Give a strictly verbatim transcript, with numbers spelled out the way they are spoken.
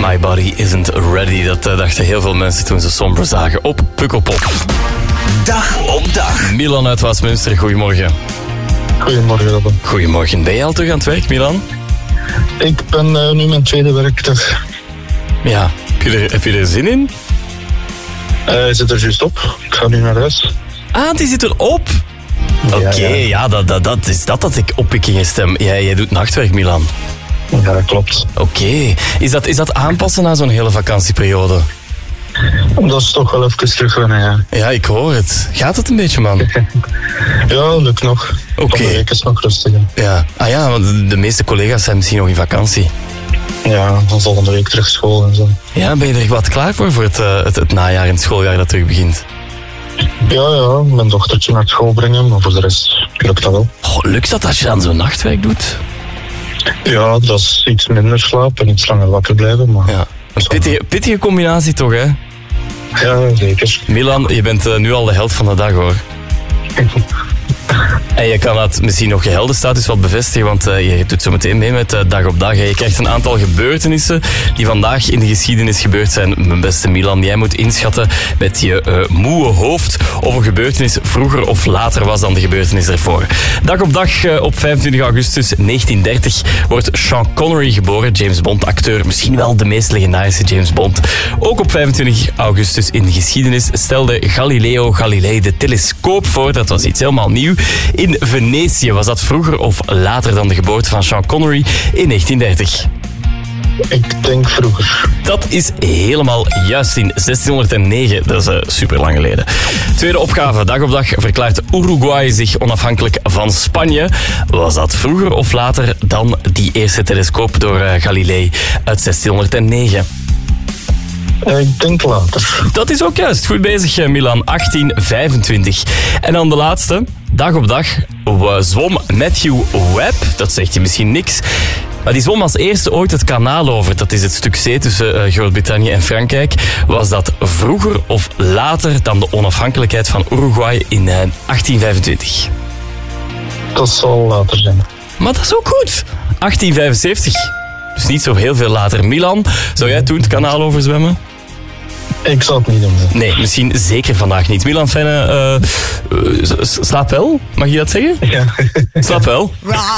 My Body Isn't Ready. Dat uh, dachten heel veel mensen toen ze Somber zagen op Pukkelpop. Dag op dag. Milan uit Westminster, goedemorgen. Goedemorgen, Robin. Goedemorgen. Ben je al terug aan het werk, Milan? Ik ben uh, nu mijn tweede werkdag. Ja, heb je er, heb je er zin in? Hij uh, zit er juist op. Ik ga nu naar huis. Ah, die zit erop. Oké, okay, ja, ja dat, dat, dat is dat dat ik oppikkingen stem. Jij, jij doet nachtwerk, Milan. Ja, dat klopt. Oké. Okay. Is, dat, is dat aanpassen na zo'n hele vakantieperiode? Dat is toch wel even terug wennen, ja. Ja, ik hoor het. Gaat het een beetje, man? Ja, lukt nog. Oké. Okay. De week is nog rustig. Ja. Ah ja, want de meeste collega's zijn misschien nog in vakantie. Ja, dan volgende week terug school en zo. Ja, ben je er wat klaar voor, voor het, uh, het, het najaar en het schooljaar dat terug begint? Ja, ja, mijn dochtertje naar school brengen, maar voor de rest lukt dat wel. Oh, lukt dat als je dan zo'n nachtwerk doet? Ja, dat is iets minder slaap en iets langer wakker blijven, maar... Ja. Een pittige, pittige combinatie toch, hè? Ja, zeker. Milan, je bent uh, nu al de held van de dag, hoor. En je kan dat misschien nog je heldenstatus wat bevestigen, want uh, je doet zo meteen mee met uh, Dag op Dag. Je krijgt een aantal gebeurtenissen die vandaag in de geschiedenis gebeurd zijn. Mijn beste Milan, jij moet inschatten met je uh, moe hoofd of een gebeurtenis vroeger of later was dan de gebeurtenis ervoor. Dag op Dag uh, op vijfentwintig augustus negentien dertig wordt Sean Connery geboren. James Bond acteur, misschien wel de meest legendarische James Bond. Ook op vijfentwintig augustus in de geschiedenis stelde Galileo Galilei de telescoop voor. Dat was iets helemaal nieuw. In Venetië. Was dat vroeger of later dan de geboorte van Sean Connery in negentien dertig? Ik denk vroeger. Dat is helemaal juist in zestienhonderdnegen. Dat is uh, super lang geleden. Tweede opgave. Dag op dag verklaart Uruguay zich onafhankelijk van Spanje. Was dat vroeger of later dan die eerste telescoop door uh, Galilei uit zestienhonderdnegen? Ik denk later. Dat is ook juist. Goed bezig, Milan. achttien vijfentwintig. En dan de laatste. Dag op dag zwom Matthew Webb. Dat zegt je misschien niks. Maar die zwom als eerste ooit het kanaal over. Dat is het stuk zee tussen Groot-Brittannië en Frankrijk. Was dat vroeger of later dan de onafhankelijkheid van Uruguay in achttien vijfentwintig? Dat zal later zijn. Maar dat is ook goed. achttien vijfenzeventig. Dus niet zo heel veel later. Milan, zou jij toen het kanaal overzwemmen? Ik zal het niet doen. Nee, misschien zeker vandaag niet. Milan Fenne, uh, uh, slaap wel? Mag je dat zeggen? Ja. Slaap wel.